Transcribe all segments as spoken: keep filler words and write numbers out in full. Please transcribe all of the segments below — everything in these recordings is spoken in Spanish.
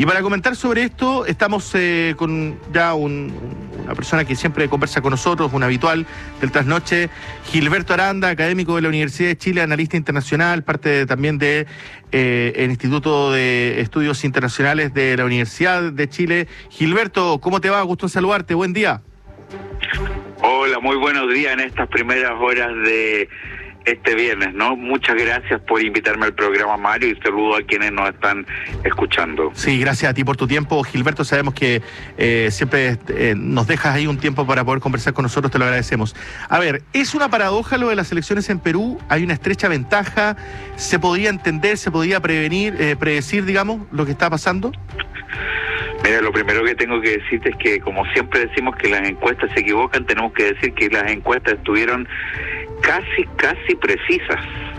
Y para comentar sobre esto, estamos eh, con ya un, una persona que siempre conversa con nosotros, un habitual del Trasnoche, Gilberto Aranda, académico de la Universidad de Chile, analista internacional, parte de, también de eh, el Instituto de Estudios Internacionales de la Universidad de Chile. Gilberto, ¿cómo te va? Gusto en saludarte. Buen día. Hola, muy buenos días en estas primeras horas de este viernes, ¿no? Muchas gracias por invitarme al programa, Mario, y saludo a quienes nos están escuchando. Sí, gracias a ti por tu tiempo, Gilberto. Sabemos que eh, siempre eh, nos dejas ahí un tiempo para poder conversar con nosotros, te lo agradecemos. A ver, ¿es una paradoja lo de las elecciones en Perú? ¿Hay una estrecha ventaja? ¿Se podía entender, se podía prevenir, eh, predecir, digamos, lo que está pasando? Mira, lo primero que tengo que decirte es que, como siempre decimos que las encuestas se equivocan, tenemos que decir que las encuestas estuvieron casi, casi precisas.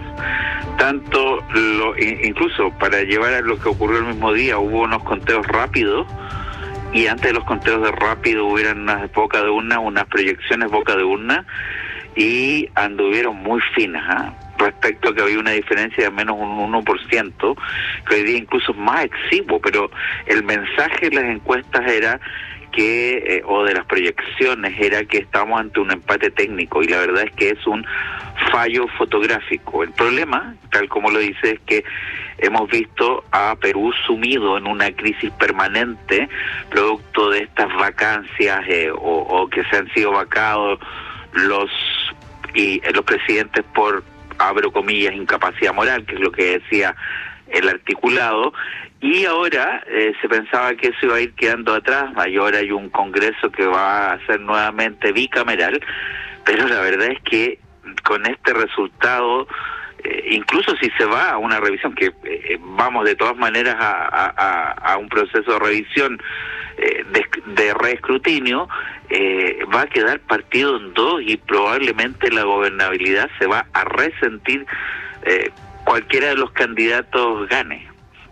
Tanto, lo, incluso para llevar a lo que ocurrió el mismo día, hubo unos conteos rápidos, y antes de los conteos de rápido hubieran unas boca de urna, unas proyecciones boca de urna, y anduvieron muy finas, ¿eh? Respecto a que había una diferencia de menos un uno por ciento, que hoy día incluso es más exiguo, pero el mensaje de las encuestas era que, eh, o de las proyecciones, era que estamos ante un empate técnico, y la verdad es que es un fallo fotográfico. El problema, tal como lo dice, es que hemos visto a Perú sumido en una crisis permanente, producto de estas vacancias, eh, o, o que se han sido vacados los, y, eh, los presidentes por, abro comillas, incapacidad moral, que es lo que decía el articulado, y ahora eh, se pensaba que eso iba a ir quedando atrás, y ahora hay un Congreso que va a ser nuevamente bicameral, pero la verdad es que con este resultado, eh, incluso si se va a una revisión, que eh, vamos de todas maneras a, a, a un proceso de revisión, eh, de, de reescrutinio, eh, va a quedar partido en dos, y probablemente la gobernabilidad se va a resentir, eh, cualquiera de los candidatos gane.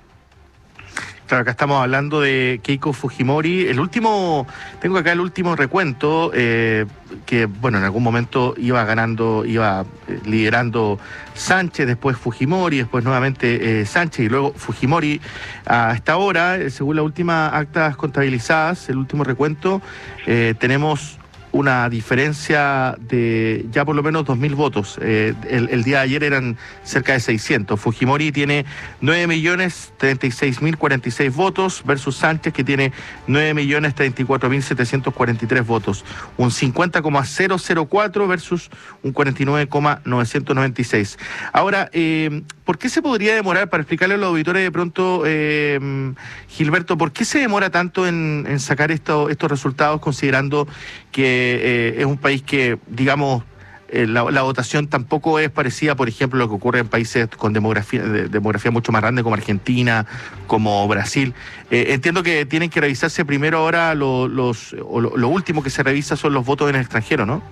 Claro, acá estamos hablando de Keiko Fujimori. El último, tengo acá el último recuento, eh, que bueno, en algún momento iba ganando, iba eh, liderando Sánchez, después Fujimori, después nuevamente eh, Sánchez y luego Fujimori. A esta hora, eh, según las últimas actas contabilizadas, el último recuento, eh, tenemos una diferencia de ya por lo menos dos mil votos. Eh, el, el día de ayer eran cerca de seiscientos. Fujimori tiene nueve millones treinta y seis mil cuarenta y seis votos versus Sánchez, que tiene nueve millones treinta y cuatro mil setecientos cuarenta y tres votos. Un cincuenta coma cero cero cuatro versus un cuarenta y nueve coma novecientos noventa y seis. Ahora, eh, ¿por qué se podría demorar, para explicarle a los auditores de pronto, eh, Gilberto, por qué se demora tanto en, en sacar esto, estos resultados, considerando que eh, es un país que, digamos, eh, la, la votación tampoco es parecida, por ejemplo, a lo que ocurre en países con demografía, de, demografía mucho más grande, como Argentina, como Brasil? Eh, entiendo que tienen que revisarse primero ahora lo, los, o lo, lo último que se revisa son los votos en el extranjero, ¿no?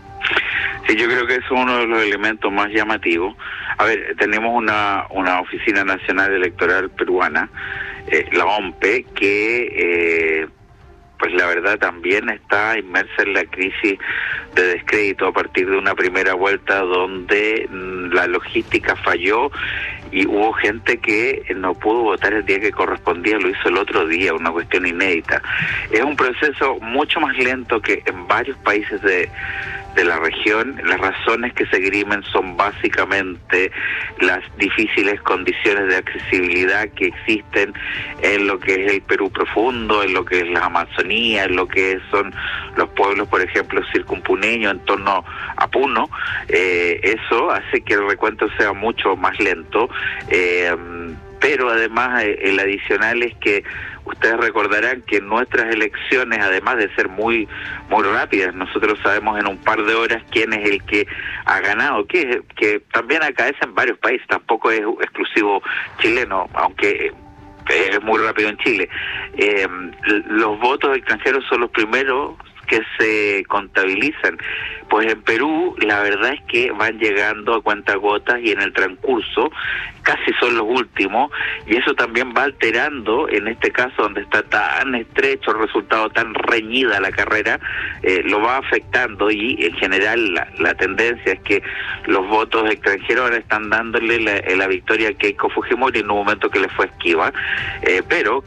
Sí, yo creo que es uno de los elementos más llamativos. A ver, tenemos una, una Oficina Nacional Electoral Peruana, eh, la O M P E, que... Eh, pues la verdad también está inmersa en la crisis de descrédito a partir de una primera vuelta donde la logística falló y hubo gente que no pudo votar el día que correspondía, lo hizo el otro día, una cuestión inédita. Es un proceso mucho más lento que en varios países de, de la región. Las razones que se esgrimen son básicamente las difíciles condiciones de accesibilidad que existen en lo que es el Perú profundo, en lo que es la Amazonía, en lo que son los pueblos, por ejemplo, circumpuneños en torno a Puno. Eh, eso hace que el recuento sea mucho más lento, eh, pero además eh, el adicional es que ustedes recordarán que nuestras elecciones, además de ser muy muy rápidas, nosotros sabemos en un par de horas quién es el que ha ganado, que, que también acaece en varios países, tampoco es exclusivo chileno, aunque es muy rápido en Chile. Eh, los votos extranjeros son los primeros que se contabilizan. Pues en Perú la verdad es que van llegando a cuentagotas y en el transcurso casi son los últimos, y eso también va alterando, en este caso donde está tan estrecho el resultado, tan reñida la carrera, eh, lo va afectando, y en general la, la tendencia es que los votos extranjeros ahora están dándole la, la victoria a Keiko Fujimori en un momento que le fue esquiva, eh, pero